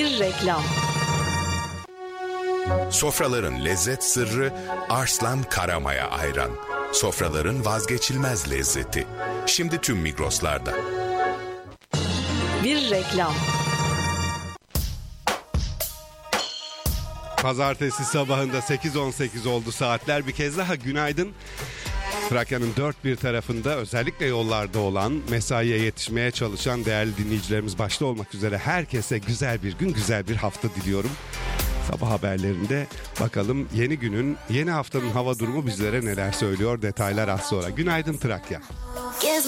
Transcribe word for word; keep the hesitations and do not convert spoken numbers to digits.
Bir reklam. Sofraların lezzet sırrı Arslan Karamaya Ayran. Sofraların vazgeçilmez lezzeti. Şimdi tüm Migros'larda. Bir reklam. Pazartesi sabahında sekiz on sekiz oldu saatler. Bir kez daha günaydın. Trakya'nın dört bir tarafında özellikle yollarda olan, mesaiye yetişmeye çalışan değerli dinleyicilerimiz başta olmak üzere herkese güzel bir gün, güzel bir hafta diliyorum. Sabah haberlerinde bakalım yeni günün, yeni haftanın hava durumu bizlere neler söylüyor, detaylar az sonra. Günaydın Trakya.